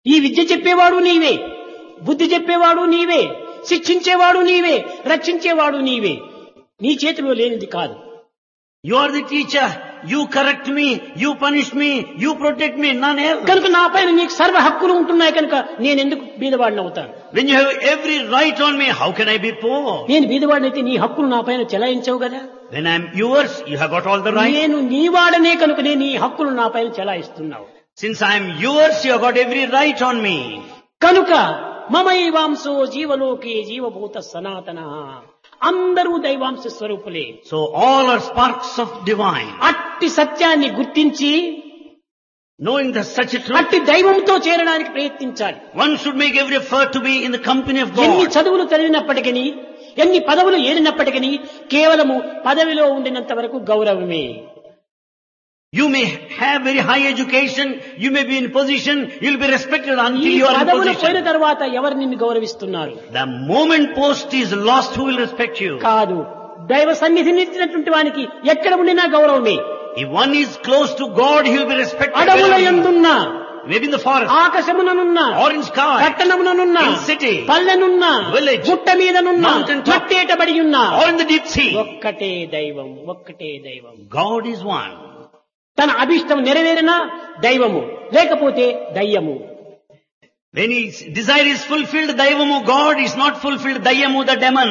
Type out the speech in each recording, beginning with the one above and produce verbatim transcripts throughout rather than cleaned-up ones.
ఈ విద్య చెప్పేవాడు నీవే, బుద్ధి చెప్పేవాడు నీవే, శిక్షించేవాడు నీవే, రక్షించేవాడు నీవే. నీ చేతిలో లేనిది కాదు. You are the teacher. You correct me. You punish me. You protect me. None else. కనుక నా పైన నీకు సర్వ హక్కులు ఉంటున్నాయి కనుక నేను ఎందుకు బీదవాడిని అవుతాను? When you have every right on me, how can I be poor? నేను బీదవాడిని అయితే నీ హక్కులు నా పైన చెలాయించవు కదా. When I am yours, you have got all the right. నేను నీ వాడనే కనుక నేను నీ హక్కులు నా పైన చెలాయిస్తున్నావు. Since I am yours, you have got every right on me. కనుక మమైవాంశో జీవలోకే జీవభూత సనాతన, అందరూ దైవాంశ స్వరూపులే. So all are sparks of divine. అట్టి సత్యాన్ని గుర్తించి Knowing that such a truth, అట్టి దైవంతో చేరడానికి ప్రయత్నించాలి. one should make every effort to be in the company of ఎన్ని God. చదువులు చదివినప్పటికీ, ఎన్ని పదవులు ఏలినప్పటికీ కేవలము పదవిలో ఉండినంత వరకు గౌరవమే. You may have very high education, you may be in position, you will be respected ఈ until you are in పదవులు పోయిన position. తర్వాత ఎవరు నిన్ను గౌరవిస్తున్నారు? The moment post is lost, who will respect you? కాదు, దైవ సన్నిధిని ఇచ్చినటువంటి వానికి ఎక్కడ ఉండినా గౌరవమే. If one is close to God, he will be respected. అడవుల wherever he is. యందున్నా, Maybe in the forest, ఆకాశముననున్నా, or in sky, పట్టణముననున్నా, in city, పల్లెనున్నా, village, గుట్ట మీదనున్నా, mountain top, మట్టేటబడి ఉన్నా, or in the deep sea. ఒక్కటే దైవం, ఒక్కటే దైవం. God is one. తన అభిష్టం నెరవేరినా దైవము, లేకపోతే దయ్యము. When his desire is fulfilled, Daivamu, God is not fulfilled, Dayamu, the demon.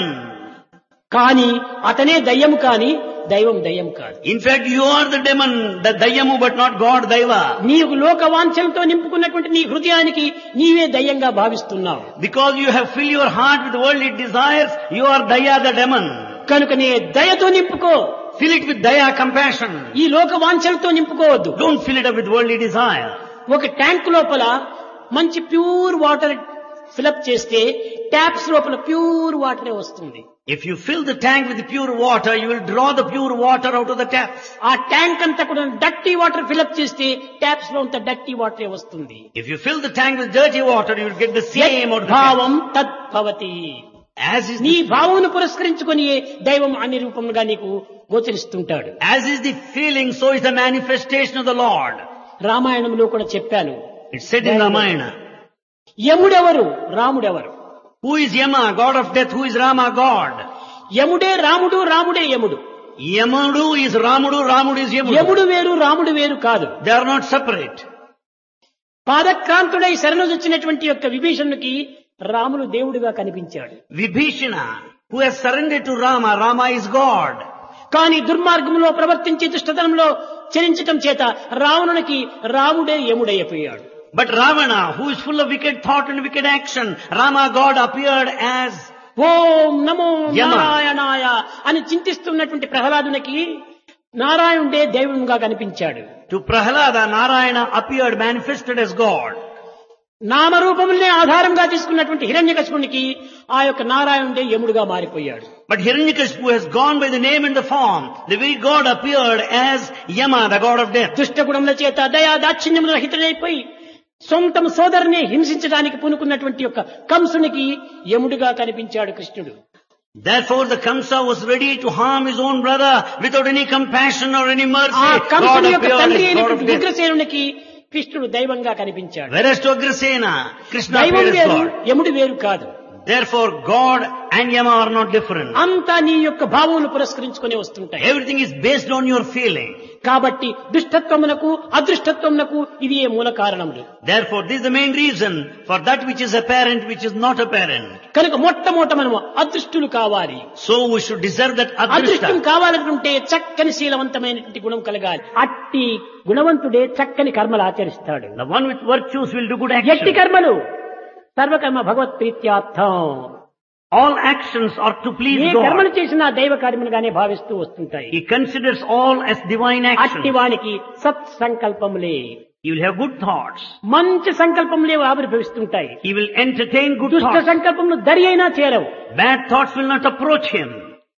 కానీ అతనే దయ్యము, కాని దైవం దయ్యం కాదు. In fact, you are the demon, the Dayamu, but not God, Daiva. నీకు లోక వాంఛలతో నింపుకున్నటువంటి నీ హృదయానికి నీవే దయ్యంగా భావిస్తున్నావు. Because you have filled your heart with worldly desires, you are Daya, the demon. కనుక నీ దయతో నింపుకో. Fill it with Daya, compassion. ఈ లోక వాంఛలతో నింపుకోవద్దు. Don't fill it up with worldly desire. ఒక ట్యాంక్ లోపల మంచి ప్యూర్ వాటర్ ఫిలప్ చేస్తే ట్యాప్స్ లోపల ప్యూర్ వాటరే వస్తుంది. If you fill the tank with pure water, you will draw the pure water out of the taps. ఆ tank అంతా కూడా డర్టీ వాటర్ ఫిలప్ చేస్తే ట్యాప్స్ లో అంత డర్టీ వాటరే వస్తుంది. If you fill the tank with dirty water, you will get the same out of the భావం taps. తద్భవతి. As is నీ the, భావమును పురస్కరించుకొని దైవం అన్ని రూపంగా నీకు గోచరిస్తుంటాడు. as is the feeling, so is the manifestation of the Lord. రామాయణంలో కూడా చెప్పాను. It's said in Ramayana. యముడెవరు, రాముడెవరు? Who is Yama, God of death? Who is Rama, God? యముడే రాముడు, రాముడే యముడు. Yamudu is Ramudu, Ramudu is Yamudu. యముడు వేరు, రాముడు వేరు కాదు. They are not separate. పాదక్రాంతుడై శరణొచ్చినటువంటి యొక్క విభీషణునికి రాముడు దేవుడిగా కనిపించాడు. Vibhishana, who has surrendered to Rama, Rama is God. కానీ దుర్మార్గంలో ప్రవర్తించి దుష్టతనంలో చరించటం చేత రావణునికి రాముడే యముడైపోయాడు. But Ravana, who is full of wicked thought and wicked action, Rama, God, appeared as ఓం నమో యమ. నారాయణాయ అని చింతిస్తున్నటువంటి ప్రహ్లాదునికి నారాయణుడే దేవుడుగా కనిపించాడు. to Prahlada, Narayana appeared, manifested as God. నామరూపములనే ఆధారంగా తీసుకున్నటువంటి హిరణ్యకశిపునికి ఆ యొక్క నారాయణుడే యముడుగా మారిపోయాడు. But Hiranyakashipu has gone by the name and the form. The very God appeared as Yama, the God of death. దుష్టగుణముల చేత దయా దాక్షిణ్యముల రహితుడైపోయి సొంతం సోదరుని హింసించడానికి పూనుకున్నటువంటి యొక్క కంసునికి యముడిగా కనిపించాడు కృష్ణుడు. Therefore the Kamsa was ready to harm his own brother without any compassion or any mercy. ఆ God కంసుని యొక్క appeared తండ్రి as God of అయినటువంటి death. ఉగ్రసేనునికి కృష్ణుడు దైవంగా కనిపించాడు. Whereas to Agrasena, Krishna దైవం appeared as వేరు, God. యముడు వేరు కాదు. Therefore God and Yama are not different. అంతా నీ యొక్క భావములు పురస్కరించుకొని వస్తుంటాయి. Everything is based on your feeling. కాబట్టి దుష్టత్వమునకు అదృష్టత్వమునకు ఇది ఏ మూల కారణములు. Therefore this is the main reason for that which is apparent, which is not apparent. కనుక మొట్టమొదట మనము అదృష్టులు కావాలి. So we should deserve that అదృష్టం adrishta. కావాలనుకుంటే చక్కని శీలవంతమైనటువంటి గుణం కలగాలి. అట్టి గుణవంతుడే చక్కని కర్మలు ఆచరిస్తాడు. The one with virtues will do good ఎట్టి action. కర్మలు సర్వకర్మ భగవత్ ప్రీత్యార్థం. All actions are to please A God. కర్మలు చేసినా దైవ కార్యములుగానే భావిస్తూ వస్తుంటాయి. He considers all as divine అట్టి action. వానికి సత్ సంకల్పములే, He will have good thoughts. మంచి సంకల్పములే ఆవిర్భవిస్తుంటాయి. He will entertain good దుష్ట thoughts. సంకల్పములు దరి అయినా చేరవు. Bad thoughts will not approach him.